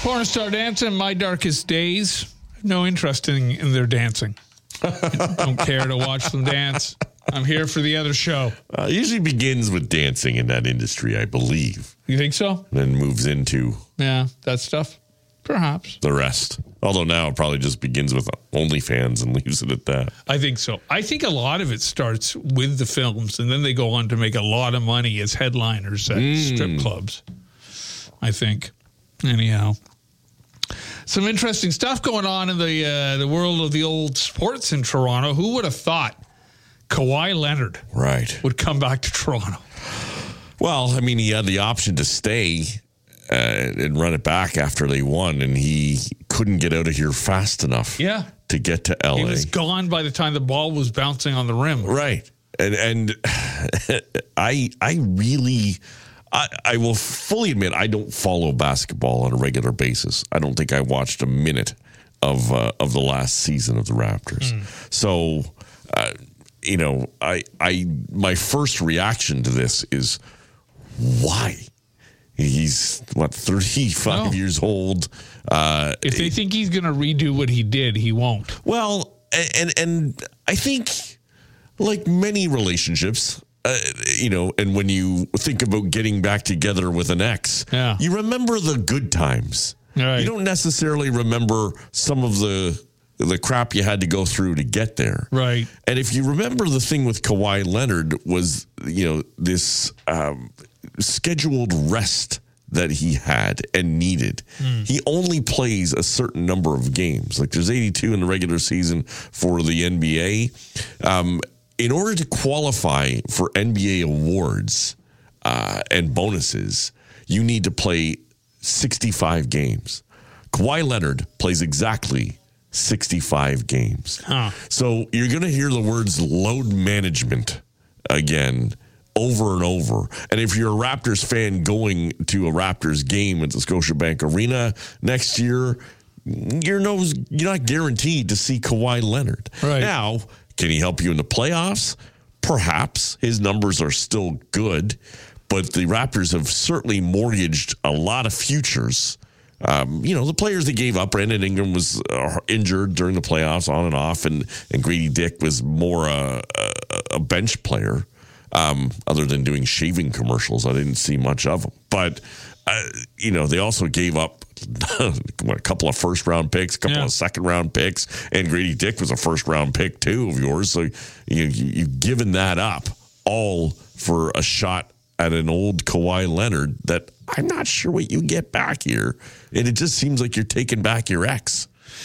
Porn star dancing, my darkest days. No interest in their dancing. Don't care to watch them dance. I'm here for the other show. Usually begins with dancing in that industry, I believe. You think so? Then moves into that stuff. Perhaps. The rest. Although now it probably just begins with OnlyFans and leaves it at that. I think so. I think a lot of it starts with the films, and then they go on to make a lot of money as headliners at strip clubs. I think. Anyhow. Some interesting stuff going on in the world of the old sports in Toronto. Who would have thought Kawhi Leonard would come back to Toronto? Well, I mean, he had the option to stay and run it back after they won, and he couldn't get out of here fast enough to get to LA. He was gone by the time the ball was bouncing on the rim. Right. And I will fully admit I don't follow basketball on a regular basis. I don't think I watched a minute of the last season of the Raptors. So, my first reaction to this is, why? He's 35 years old. If they think he's going to redo what he did, he won't. Well, and I think, like many relationships, and when you think about getting back together with an ex, you remember the good times. Right. You don't necessarily remember some of the crap you had to go through to get there. Right. And if you remember, the thing with Kawhi Leonard was, this scheduled rest that he had and needed. He only plays a certain number of games. Like there's 82 in the regular season for the NBA. In order to qualify for NBA awards and bonuses, you need to play 65 games. Kawhi Leonard plays exactly 65 games. So you're going to hear the words load management again over and over. And if you're a Raptors fan going to a Raptors game at the Scotiabank Arena next year, you're not guaranteed to see Kawhi Leonard. Right. Now, can he help you in the playoffs? Perhaps. His numbers are still good, but the Raptors have certainly mortgaged a lot of futures. The players they gave up, Brandon Ingram was injured during the playoffs on and off, and Grady Dick was more a bench player. Other than doing shaving commercials, I didn't see much of them. But, they also gave up a couple of first-round picks, a couple of second-round picks, and Grady Dick was a first-round pick, too, of yours. So you've given that up all for a shot at an old Kawhi Leonard that I'm not sure what you get back here. And it just seems like you're taking back your ex.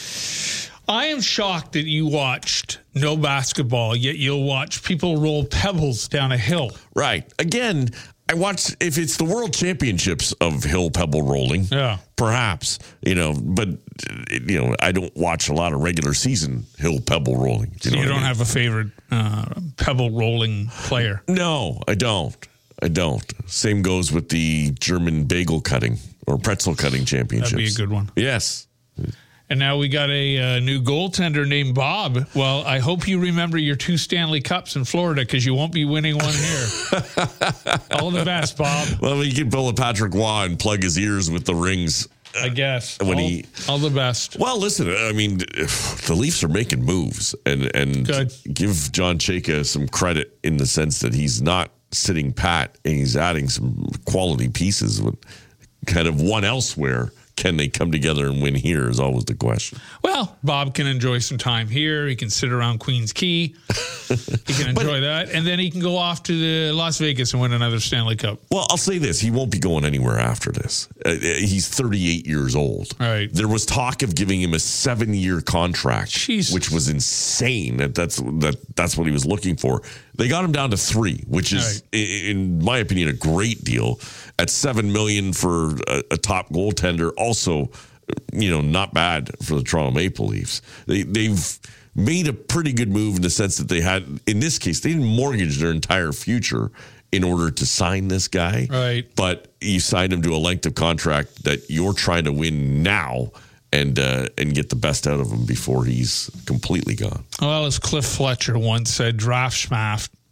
I am shocked that you watched no basketball, yet you'll watch people roll pebbles down a hill. Right. Again, I watched, if it's the World Championships of hill pebble rolling, perhaps, but, I don't watch a lot of regular season hill pebble rolling. So you don't have a favorite pebble rolling player? No, I don't. Same goes with the German bagel cutting or pretzel cutting championships. That'd be a good one. Yes. And now we got a new goaltender named Bob. Well, I hope you remember your 2 Stanley Cups in Florida because you won't be winning one here. All the best, Bob. Well, you can pull a Patrick Waugh and plug his ears with the rings. I guess. When all the best. Well, listen, I mean, the Leafs are making moves and give John Chayka some credit in the sense that he's not sitting pat and he's adding some quality pieces with kind of one elsewhere. Can they come together and win here is always the question. Well, Bob can enjoy some time here. He can sit around Queens Quay. He can enjoy that. And then he can go off to the Las Vegas and win another Stanley Cup. Well, I'll say this. He won't be going anywhere after this. He's 38 years old. Right. There was talk of giving him a 7-year contract, Jesus. Which was insane. That's what he was looking for. They got him down to 3, which is, in my opinion, a great deal. At $7 million for a top goaltender, also, not bad for the Toronto Maple Leafs. They've made a pretty good move in the sense that they had, in this case, they didn't mortgage their entire future in order to sign this guy. Right. But you signed him to a length of contract that you're trying to win now and get the best out of him before he's completely gone. Well, as Cliff Fletcher once said, draft schmaft.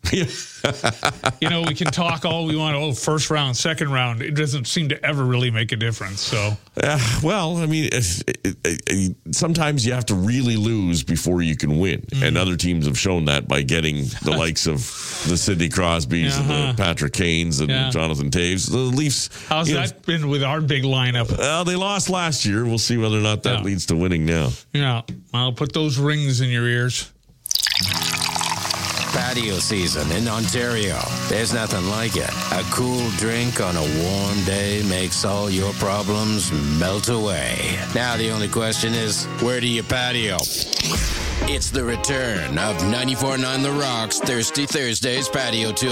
You know, we can talk all we want. Oh, first round, second round. It doesn't seem to ever really make a difference. So, well, I mean, sometimes you have to really lose before you can win, and other teams have shown that by getting the likes of the Sidney Crosbys and the Patrick Kanes and Jonathan Taves. The Leafs. How's that been with our big lineup? Well, they lost last year. We'll see whether or not that leads to winning now. Yeah, I'll put those rings in your ears. Patio season in Ontario. There's nothing like it. A cool drink on a warm day makes all your problems melt away. Now the only question is, where do you patio? It's the return of 94.9 The Rock's Thirsty Thursdays Patio Tour.